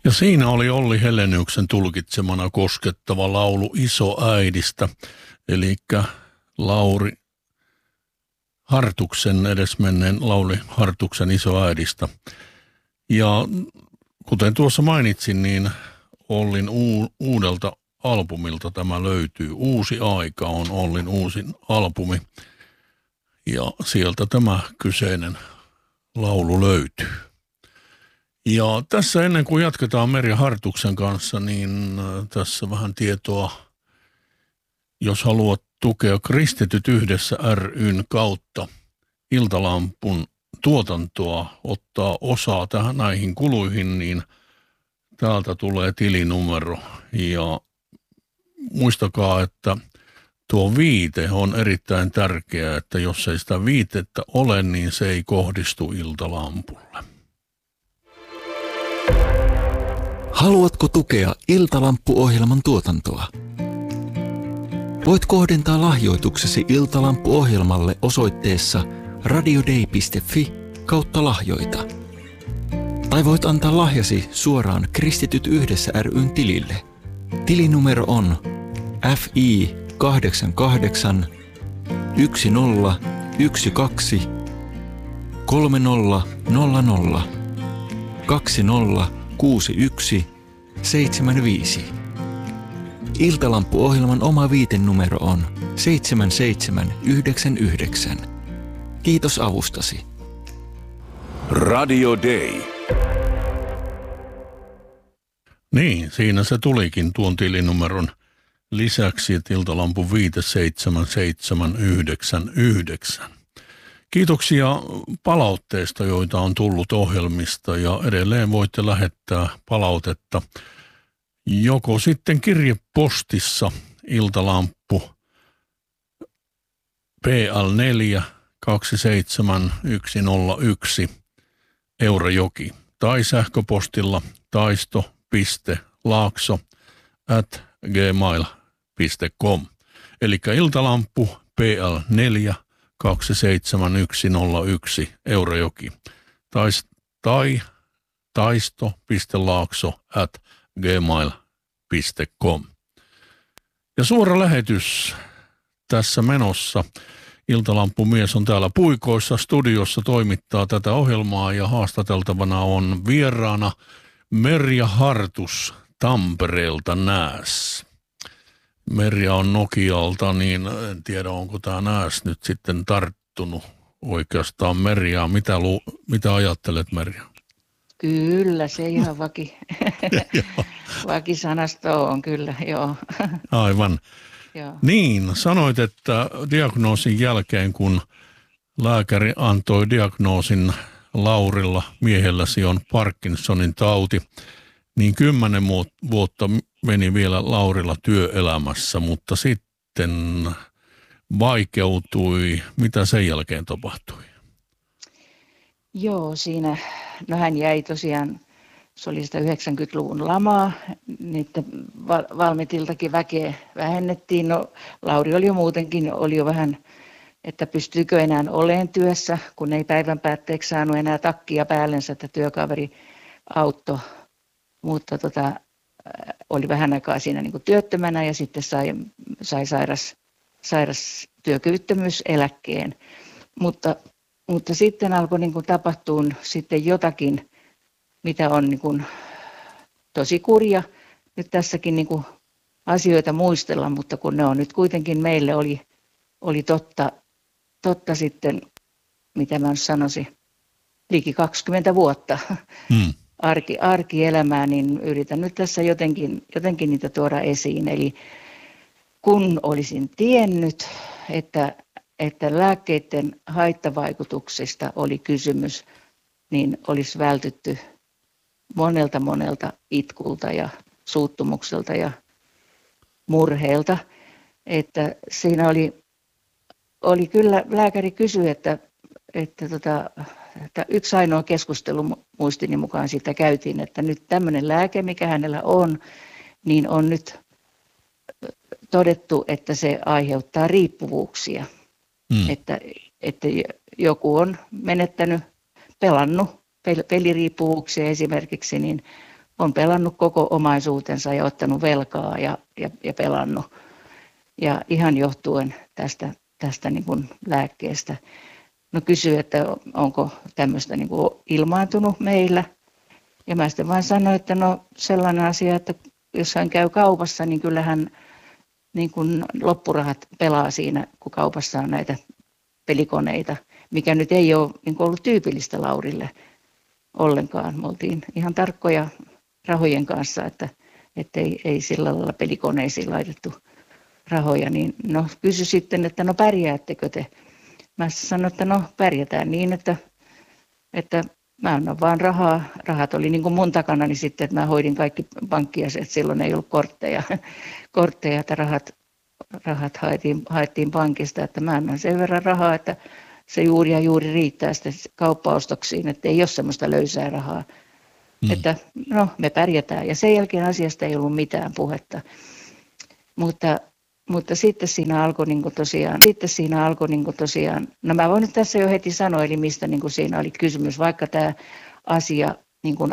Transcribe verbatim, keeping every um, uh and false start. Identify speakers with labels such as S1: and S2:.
S1: Ja siinä oli Olli Heleniuksen tulkitsemana koskettava laulu Isoäidistä, eli Lauri Hartuksen, edesmenneen Lauri Hartuksen Isoäidistä. Ja kuten tuossa mainitsin, niin Ollin u- uudelta albumilta tämä löytyy. Uusi aika on Ollin uusin albumi ja sieltä tämä kyseinen laulu löytyy. Ja tässä ennen kuin jatketaan Merja Hartuksen kanssa, niin tässä vähän tietoa, jos haluat tukea Kristityt yhdessä ry:n kautta Iltalampun tuotantoa, ottaa osaa tähän näihin kuluihin, niin täältä tulee tilinumero. Ja muistakaa, että tuo viite on erittäin tärkeää, että jos ei sitä viitettä ole, niin se ei kohdistu Iltalampulle.
S2: Haluatko tukea Iltalampu-ohjelman tuotantoa? Voit kohdentaa lahjoituksesi Iltalampu-ohjelmalle osoitteessa radiodei piste fi kautta lahjoita. Tai voit antaa lahjasi suoraan Kristityt yhdessä ry:n tilille. Tilinumero on F I kahdeksan kahdeksan yksi nolla yksi kaksi kolme nolla nolla nolla kaksi nolla kuusi yksi seitsemän viisi. Iltalampu-ohjelman oma viitenumero on seitsemän seitsemän yhdeksän yhdeksän. Kiitos avustasi.
S3: Radio Day.
S1: Niin, siinä se tulikin tuon tilinumeron lisäksi, että Iltalampun viite seitsemän seitsemän yhdeksän yhdeksän. Kiitoksia palautteista, joita on tullut ohjelmista, ja edelleen voitte lähettää palautetta joko sitten kirjepostissa Iltalamppu P L neljä kaksi seitsemän yksi nolla yksi Eurajoki tai sähköpostilla taisto piste laakso at gmail piste com. Eli Iltalamppu P L neljä kaksi seitsemän yksi nolla yksi Eurajoki tai, tai taisto piste laakso at gmail piste com. Ja suora lähetys tässä menossa. Iltalampumies on täällä Puikoissa studiossa, toimittaa tätä ohjelmaa ja haastateltavana on vieraana Merja Hartus Tampereelta Nääs. Merja on Nokialta, niin en tiedä onko tämä Nääs nyt sitten tarttunut oikeastaan Merjaa. Mitä, lu, mitä ajattelet, Merja?
S4: Kyllä, se ihan vaki, vakisanasto on kyllä, joo.
S1: Aivan.
S4: Joo.
S1: Niin, sanoit, että diagnoosin jälkeen, kun lääkäri antoi diagnoosin Laurilla, miehelläsi on Parkinsonin tauti, niin kymmenen vuotta meni vielä Laurilla työelämässä, mutta sitten vaikeutui. Mitä sen jälkeen tapahtui?
S4: Joo, siinä, no hän jäi tosiaan, se oli sitä yhdeksänkymmentäluvun lamaa, niitä Valmetiltakin väkeä vähennettiin. No Lauri oli jo muutenkin, oli jo vähän, että pystyykö enää olemaan työssä, kun ei päivän päätteeksi saanut enää takkia päällensä, että työkaveri auttoi. Mutta tota, oli vähän aikaa siinä niin kuin työttömänä ja sitten sai, sai sairas, sairas työkyvyttömyyseläkkeen. Mutta, mutta sitten alkoi niin kuin tapahtua sitten jotakin, mitä on niin kuin tosi kurja nyt tässäkin niin kuin asioita muistella, mutta kun ne on nyt kuitenkin meille oli, oli totta, totta sitten, mitä mä sanoisin, liki kaksikymmentä vuotta. Hmm. Arki, arkielämää, niin yritän nyt tässä jotenkin, jotenkin niitä tuoda esiin. Eli kun olisin tiennyt, että, että lääkkeiden haittavaikutuksista oli kysymys, niin olisi vältytty monelta monelta itkulta ja suuttumukselta ja murheelta. Että siinä oli, oli kyllä, lääkäri kysyi, että, että tota, että yksi ainoa keskustelu muistini mukaan siitä käytiin, että nyt tämmöinen lääke, mikä hänellä on, niin on nyt todettu, että se aiheuttaa riippuvuuksia. Mm. Että, että joku on menettänyt, pelannut peliriippuvuuksia esimerkiksi, niin on pelannut koko omaisuutensa ja ottanut velkaa ja, ja, ja pelannut. Ja ihan johtuen tästä, tästä niin kuin lääkkeestä. No kysyi, että onko tämmöistä niin kuin ilmaantunut meillä. Ja mä sitten vain sanoin, että no sellainen asia, että jos hän käy kaupassa, niin kyllähän niin kuin loppurahat pelaa siinä, kun kaupassa on näitä pelikoneita, mikä nyt ei ole niin kuin ollut tyypillistä Laurille ollenkaan. Me oltiin ihan tarkkoja rahojen kanssa, että, että ei, ei sillä lailla pelikoneisiin laitettu rahoja. Niin no kysy sitten, että no pärjäättekö te? Mä sanoin, että no pärjätään niin, että, että mä annan vaan rahaa. Rahat oli niin kuin mun takana, niin sitten, että mä hoidin kaikki pankkiasiat. Silloin ei ollut kortteja, kortteja että rahat, rahat haettiin, haettiin pankista. Että mä annan sen verran rahaa, että se juuri ja juuri riittää sitten kauppaostoksiin, että ei ole semmoista löysää rahaa. Mm. Että no, me pärjätään. Ja sen jälkeen asiasta ei ollut mitään puhetta. Mutta, mutta sitten siinä alkoi niin kuin tosiaan, sitten siinä alkoi niin kuin tosiaan, no mä voin nyt tässä jo heti sanoa, eli mistä niin kuin siinä oli kysymys, vaikka tämä asia niin kuin